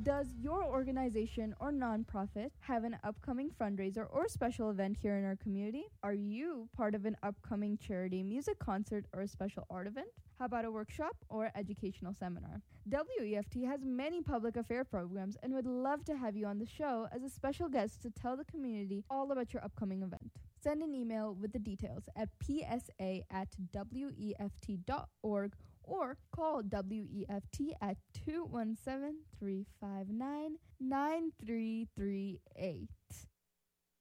Does your organization or nonprofit have an upcoming fundraiser or special event here in our community? Are you part of an upcoming charity music concert or a special art event? How about a workshop or educational seminar? WEFT has many public affair programs and would love to have you on the show as a special guest to tell the community all about your upcoming event. Send an email with the details at psa@weft.org or call WEFT at 217-359-9338.